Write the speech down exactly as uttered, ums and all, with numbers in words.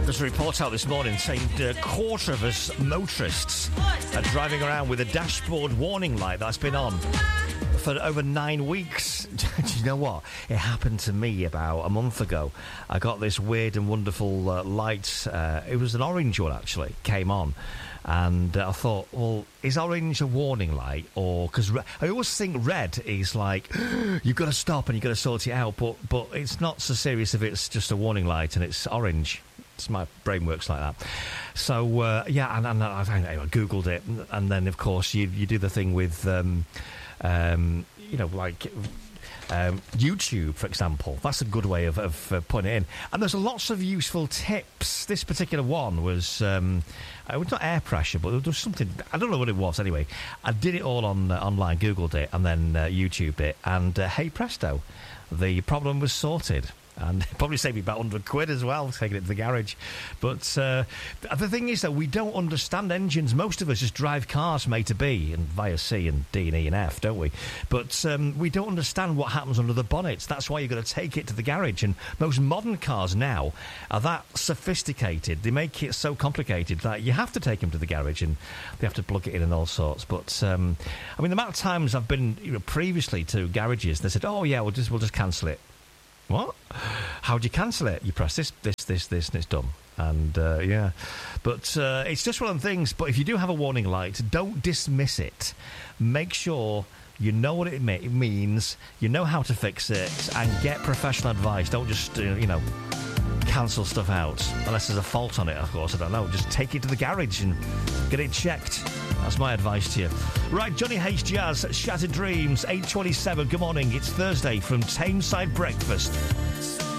There's a report out this morning saying a quarter of us motorists are driving around with a dashboard warning light that's been on for over nine weeks. Do you know what? It happened to me about a month ago. I got this weird and wonderful uh, light. Uh, it was an orange one, actually, came on. And uh, I thought, well, is orange a warning light? Or, because re- I always think red is like, you've got to stop and you've got to sort it out. But, but it's not so serious if it's just a warning light and it's orange. It's my brain works like that. So, uh, yeah, and, and I, I Googled it. And then, of course, you, you do the thing with... Um, Um, you know, like um, YouTube, for example. That's a good way of, of uh, putting it in. And there's lots of useful tips. This particular one was, um, it was not air pressure, but there was something, I don't know what it was anyway. I did it all on uh, online, Googled it, and then uh, YouTubed it. And uh, hey presto, the problem was sorted. And probably saved me about one hundred quid as well, taking it to the garage. But uh, the thing is that we don't understand engines. Most of us just drive cars from A to B and via C and D and E and F, don't we? But um, we don't understand what happens under the bonnets. That's why you've got to take it to the garage. And most modern cars now are that sophisticated. They make it so complicated that you have to take them to the garage and they have to plug it in and all sorts. But, um, I mean, the amount of times I've been you know, previously to garages, they said, oh, yeah, we'll just, we'll just cancel it. What? How do you cancel it? You press this, this, this, this, and it's done. And, uh, yeah. But uh, it's just one of the things. But if you do have a warning light, don't dismiss it. Make sure you know what it, ma- it means, you know how to fix it, and get professional advice. Don't just, uh, you know, cancel stuff out. Unless there's a fault on it, of course. I don't know. Just take it to the garage and get it checked. That's my advice to you. Right, Johnny H. Jazz, Shattered Dreams, eight twenty-seven. Good morning. It's Thursday from Tameside Breakfast.